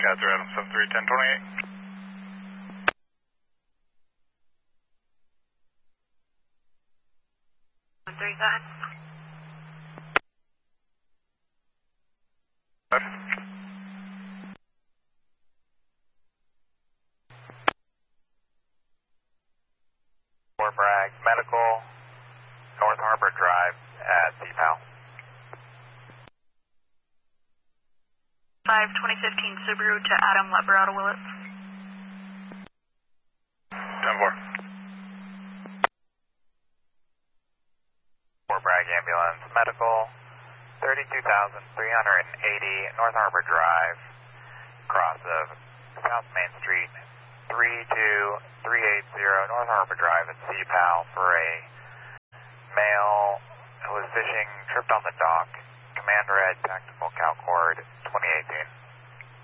Roger, Adam 73, 1028. Three, go ahead. Fort Bragg Medical, North Harbor Drive at CPAL. 5-2015 Subaru to Adam Leverado Willits. 10-4. Fort Bragg Ambulance Medical, 32,380 North Harbor Drive, cross of South Main Street, 32380 North Harbor Drive at CPAL for a male who was fishing, tripped on the dock, Command Red Tactical Calcord 2018.